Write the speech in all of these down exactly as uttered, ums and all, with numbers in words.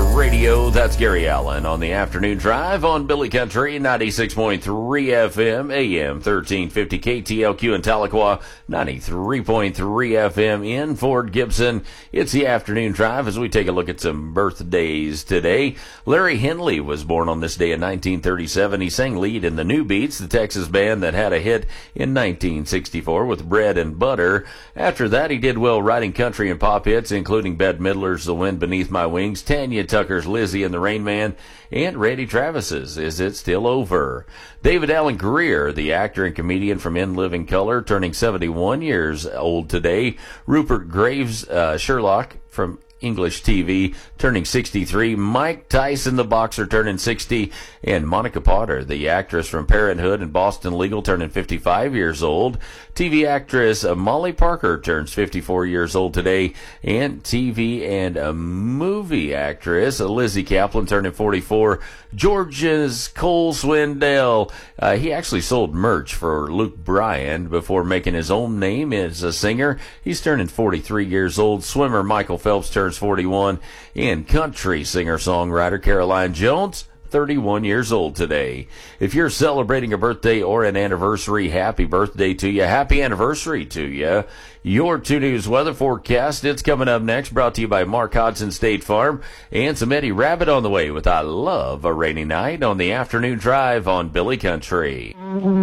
Radio. That's Gary Allen on the Afternoon Drive on Billy Country, ninety-six point three F M, A M thirteen fifty K T L Q in Tahlequah, ninety-three point three F M in Fort Gibson. It's the Afternoon Drive as we take a look at some birthdays today. Larry Henley was born on this day in nineteen thirty-seven. He sang lead in the New Beats, the Texas band that had a hit in nineteen sixty-four with Bread and Butter. After that, he did well writing country and pop hits, including Bette Midler's The Wind Beneath My Wings, Tanya Tucker's Lizzie and the Rain Man, and Randy Travis's Is It Still Over? David Allen Greer, the actor and comedian from In Living Color, turning seventy-one years old today. Rupert Graves, uh, Sherlock from English T V, turning sixty-three. Mike Tyson, the boxer, turning sixty. And Monica Potter, the actress from Parenthood and Boston Legal, turning fifty-five years old. T V actress uh, Molly Parker turns fifty-four years old today. And T V and a movie actress uh, Lizzie Kaplan turning forty-four. George's Cole Swindell, uh, he actually sold merch for Luke Bryan before making his own name as a singer. He's turning forty-three years old. Swimmer Michael Phelps turns forty-one. And country singer-songwriter Caroline Jones, thirty-one years old today. If you're celebrating a birthday or an anniversary, happy birthday to you. Happy anniversary to you. Your two News weather forecast, it's coming up next, brought to you by Mark Hodson State Farm, and some Eddie Rabbit on the way with I Love a Rainy Night on the Afternoon Drive on Billy Country.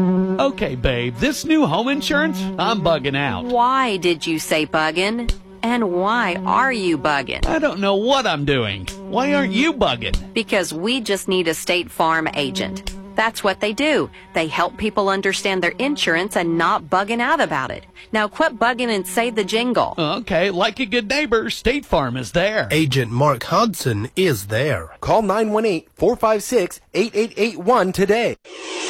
Okay, babe, this new home insurance, I'm bugging out. Why did you say bugging? And why are you bugging? I don't know what I'm doing. Why aren't you bugging? Because we just need a State Farm agent. That's what they do. They help people understand their insurance and not bugging out about it. Now quit bugging and say the jingle. Okay, like a good neighbor, State Farm is there. Agent Mark Hodson is there. Call nine one eight, four five six, eight eight eight one today.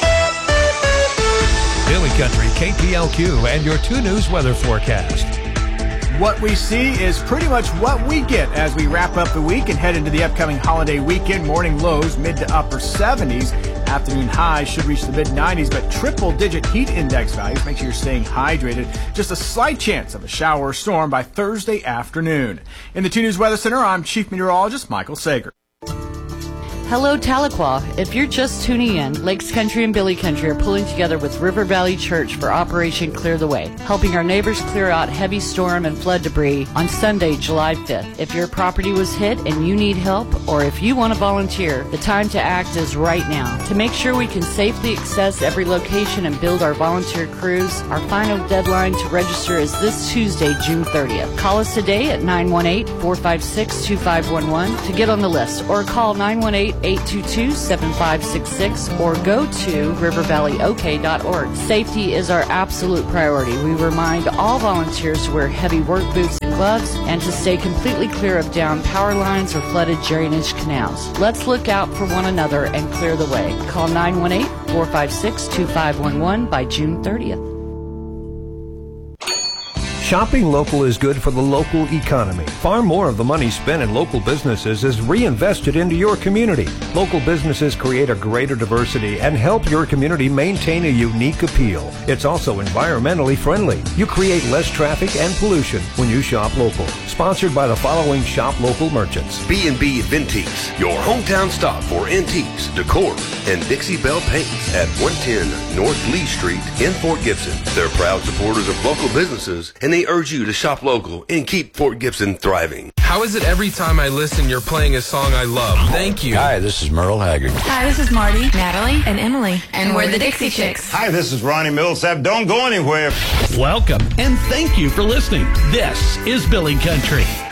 Billy Country, K T L Q, and your two News weather forecast. What we see is pretty much what we get as we wrap up the week and head into the upcoming holiday weekend. Morning lows mid to upper seventies. Afternoon highs should reach the mid nineties, but triple-digit heat index values. Make sure you're staying hydrated. Just a slight chance of a shower or storm by Thursday afternoon. In the two News Weather Center, I'm Chief Meteorologist Michael Sager. Hello, Tahlequah. If you're just tuning in, Lakes Country and Billy Country are pulling together with River Valley Church for Operation Clear the Way, helping our neighbors clear out heavy storm and flood debris on Sunday, July fifth. If your property was hit and you need help, or if you want to volunteer, the time to act is right now. To make sure we can safely access every location and build our volunteer crews, our final deadline to register is this Tuesday, June thirtieth. Call us today at nine one eight, four five six, two five one one to get on the list, or call nine one eight, eight two two, seven five six six or go to river valley o k dot org. Safety is our absolute priority. We remind all volunteers to wear heavy work boots and gloves and to stay completely clear of downed power lines or flooded drainage canals. Let's look out for one another and clear the way. Call nine one eight, four five six, two five one one by June thirtieth. Shopping local is good for the local economy. Far more of the money spent in local businesses is reinvested into your community. Local businesses create a greater diversity and help your community maintain a unique appeal. It's also environmentally friendly. You create less traffic and pollution when you shop local. Sponsored by the following shop local merchants. B and B Vintiques, your hometown stop for antiques, decor, and Dixie Belle Paints at one ten North Lee Street in Fort Gibson. They're proud supporters of local businesses, and they urge you to shop local and keep Fort Gibson thriving. How is it every time I listen you're playing a song I love? Thank you. Hi, this is Merle Haggard. Hi, this is Marty, Natalie, and Emily. And we're the Dixie Chicks. Hi, this is Ronnie Millsap. Don't go anywhere. Welcome, and thank you for listening. This is Billy Country.